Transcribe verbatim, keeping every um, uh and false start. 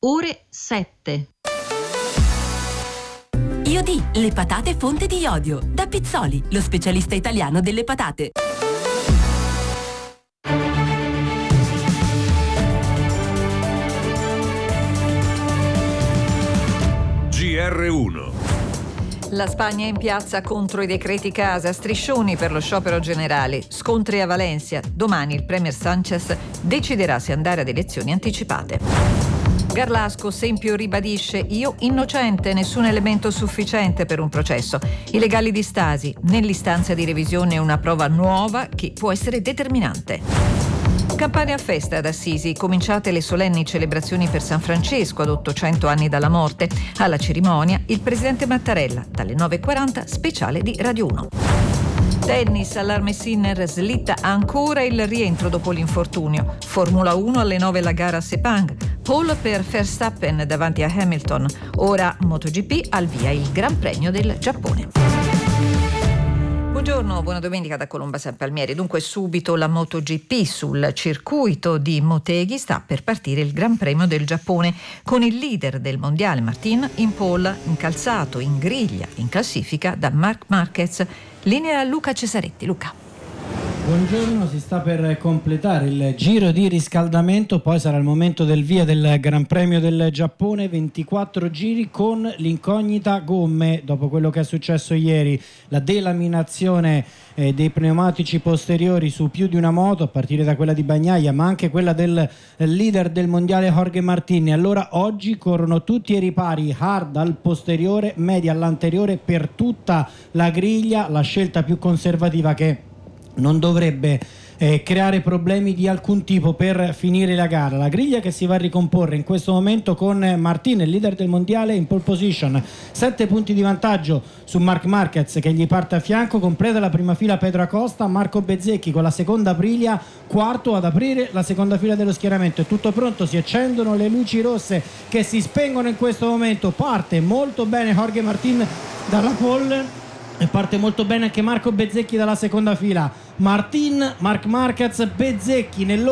ore sette. Iodi, le patate fonte di iodio. Da Pizzoli, lo specialista italiano delle patate. G R uno. La Spagna è in piazza contro i decreti casa, striscioni per lo sciopero generale, scontri a Valencia. Domani il premier Sánchez deciderà se andare ad elezioni anticipate. Garlasco, Sempio ribadisce: io innocente, nessun elemento sufficiente per un processo. I legali di Stasi, nell'istanza di revisione una prova nuova che può essere determinante. Campania a festa ad Assisi, cominciate le solenni celebrazioni per San Francesco ad ottocento anni dalla morte. Alla cerimonia il presidente Mattarella, dalle nove e quaranta, speciale di Radio uno. Tennis, allarme Sinner, slitta ancora il rientro dopo l'infortunio. Formula uno alle nove la gara a Sepang. Pole per Verstappen davanti a Hamilton. Ora MotoGP, al via il Gran Premio del Giappone. Buongiorno, buona domenica da Colomba San Palmieri. Dunque subito la MotoGP. Sul circuito di Motegi sta per partire il Gran Premio del Giappone con il leader del mondiale Martin in pole, incalzato in griglia in classifica da Marc Marquez. Linea Luca Cesaretti. Luca. Buongiorno, si sta per completare il giro di riscaldamento, poi sarà il momento del via del Gran Premio del Giappone, ventiquattro giri con l'incognita gomme, dopo quello che è successo ieri, la delaminazione eh, dei pneumatici posteriori su più di una moto, a partire da quella di Bagnaia, ma anche quella del leader del mondiale Jorge Martin. Allora oggi corrono tutti i ripari, hard al posteriore, media all'anteriore per tutta la griglia, la scelta più conservativa che non dovrebbe eh, creare problemi di alcun tipo per finire la gara. La griglia che si va a ricomporre in questo momento con Martin, il leader del mondiale, in pole position, sette punti di vantaggio su Marc Marquez che gli parte a fianco, completa la prima fila Pedro Acosta, Marco Bezzecchi con la seconda Aprilia, quarto ad aprire la seconda fila dello schieramento. È tutto pronto, si accendono le luci rosse che si spengono in questo momento. Parte molto bene Jorge Martin dalla pole e parte molto bene anche Marco Bezzecchi dalla seconda fila. Martin, Marc Marquez, Bezzecchi nel